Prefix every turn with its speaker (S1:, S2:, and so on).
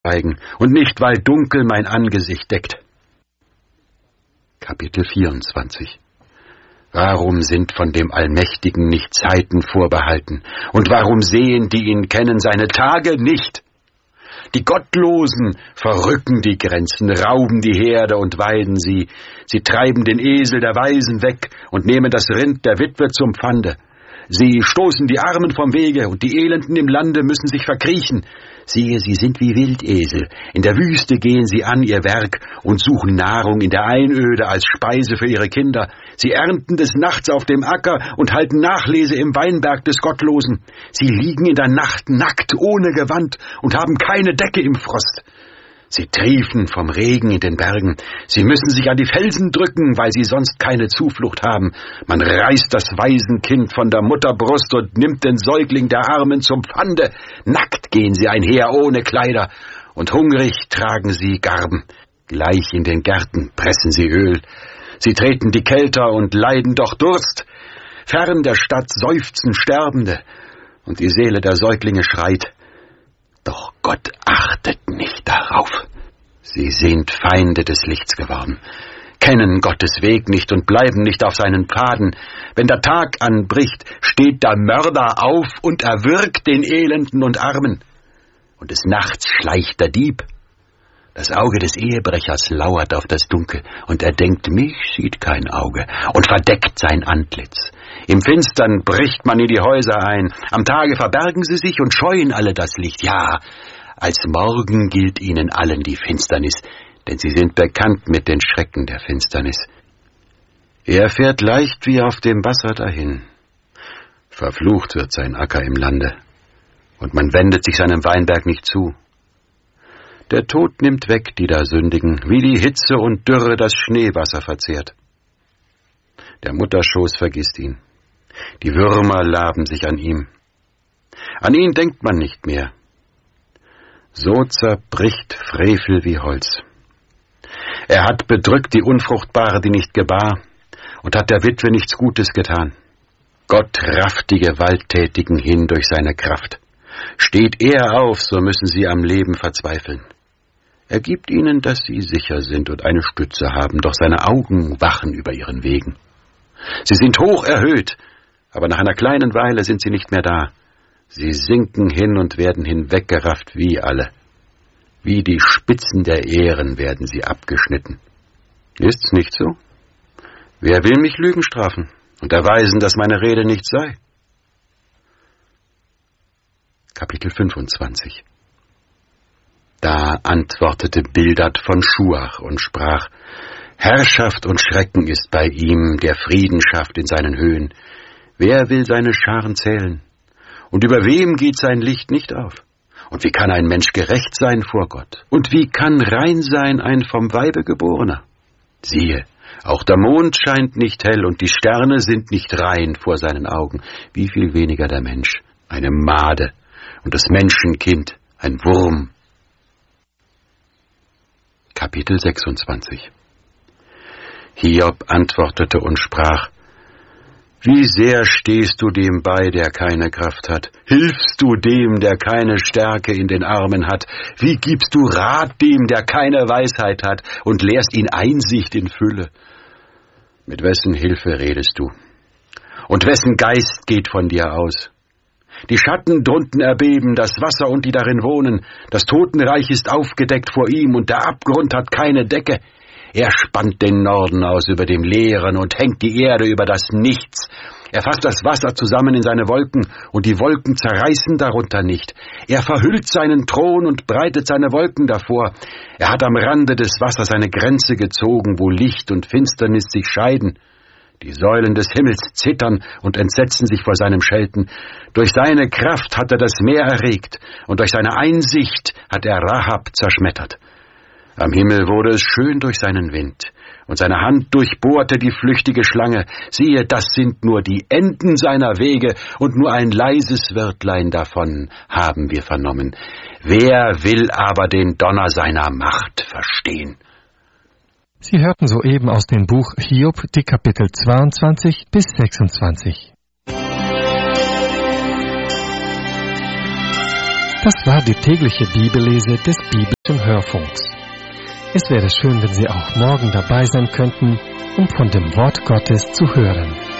S1: schweigen und nicht, weil dunkel mein Angesicht deckt. Kapitel 24. Warum sind von dem Allmächtigen nicht Zeiten vorbehalten? Und warum sehen, die ihn kennen, seine Tage nicht? Die Gottlosen verrücken die Grenzen, rauben die Herde und weiden sie. Sie treiben den Esel der Weisen weg und nehmen das Rind der Witwe zum Pfande. Sie stoßen die Armen vom Wege, und die Elenden im Lande müssen sich verkriechen. Siehe, sie sind wie Wildesel. In der Wüste gehen sie an ihr Werk und suchen Nahrung in der Einöde als Speise für ihre Kinder. Sie ernten des Nachts auf dem Acker und halten Nachlese im Weinberg des Gottlosen. Sie liegen in der Nacht nackt, ohne Gewand, und haben keine Decke im Frost. Sie triefen vom Regen in den Bergen. Sie müssen sich an die Felsen drücken, weil sie sonst keine Zuflucht haben. Man reißt das Waisenkind von der Mutterbrust und nimmt den Säugling der Armen zum Pfande. Nackt gehen sie einher ohne Kleider, und hungrig tragen sie Garben. Gleich in den Gärten pressen sie Öl. Sie treten die Kelter und leiden doch Durst. Fern der Stadt seufzen Sterbende, und die Seele der Säuglinge schreit. Doch Gott achtet nicht darauf. Sie sind Feinde des Lichts geworden, kennen Gottes Weg nicht und bleiben nicht auf seinen Pfaden. Wenn der Tag anbricht, steht der Mörder auf und erwürgt den Elenden und Armen. Und des Nachts schleicht der Dieb. Das Auge des Ehebrechers lauert auf das Dunkel, und er denkt, mich sieht kein Auge, und verdeckt sein Antlitz. Im Finstern bricht man in die Häuser ein, am Tage verbergen sie sich und scheuen alle das Licht. Ja, als Morgen gilt ihnen allen die Finsternis, denn sie sind bekannt mit den Schrecken der Finsternis. Er fährt leicht wie auf dem Wasser dahin. Verflucht wird sein Acker im Lande, und man wendet sich seinem Weinberg nicht zu. Der Tod nimmt weg, die da sündigen, wie die Hitze und Dürre das Schneewasser verzehrt. Der Mutterschoß vergisst ihn. Die Würmer laben sich an ihm. An ihn denkt man nicht mehr. So zerbricht Frevel wie Holz. Er hat bedrückt die Unfruchtbare, die nicht gebar, und hat der Witwe nichts Gutes getan. Gott rafft die Gewalttätigen hin durch seine Kraft. Steht er auf, so müssen sie am Leben verzweifeln. Er gibt ihnen, dass sie sicher sind und eine Stütze haben, doch seine Augen wachen über ihren Wegen. Sie sind hoch erhöht, aber nach einer kleinen Weile sind sie nicht mehr da. Sie sinken hin und werden hinweggerafft wie alle. Wie die Spitzen der Ähren werden sie abgeschnitten. Ist's nicht so? Wer will mich Lügen strafen und erweisen, dass meine Rede nichts sei? Kapitel 25. Da antwortete Bildad von Schuach und sprach, Herrschaft und Schrecken ist bei ihm, der Frieden schafft in seinen Höhen. Wer will seine Scharen zählen? Und über wem geht sein Licht nicht auf? Und wie kann ein Mensch gerecht sein vor Gott? Und wie kann rein sein ein vom Weibe Geborener? Siehe, auch der Mond scheint nicht hell und die Sterne sind nicht rein vor seinen Augen. Wie viel weniger der Mensch, eine Made, und das Menschenkind, ein Wurm. Kapitel 26. Hiob antwortete und sprach, Wie sehr stehst du dem bei, der keine Kraft hat? Hilfst du dem, der keine Stärke in den Armen hat? Wie gibst du Rat dem, der keine Weisheit hat, und lehrst ihn Einsicht in Fülle? Mit wessen Hilfe redest du? Und wessen Geist geht von dir aus? Die Schatten drunten erbeben, das Wasser und die darin wohnen. Das Totenreich ist aufgedeckt vor ihm, und der Abgrund hat keine Decke. Er spannt den Norden aus über dem Leeren und hängt die Erde über das Nichts. Er fasst das Wasser zusammen in seine Wolken, und die Wolken zerreißen darunter nicht. Er verhüllt seinen Thron und breitet seine Wolken davor. Er hat am Rande des Wassers eine Grenze gezogen, wo Licht und Finsternis sich scheiden. Die Säulen des Himmels zittern und entsetzen sich vor seinem Schelten. Durch seine Kraft hat er das Meer erregt, und durch seine Einsicht hat er Rahab zerschmettert. Am Himmel wurde es schön durch seinen Wind, und seine Hand durchbohrte die flüchtige Schlange. Siehe, das sind nur die Enden seiner Wege, und nur ein leises Wörtlein davon haben wir vernommen. Wer will aber den Donner seiner Macht verstehen?
S2: Sie hörten soeben aus dem Buch Hiob die Kapitel 22 bis 26. Das war die tägliche Bibellese des biblischen Hörfunks. Es wäre schön, wenn Sie auch morgen dabei sein könnten, um von dem Wort Gottes zu hören.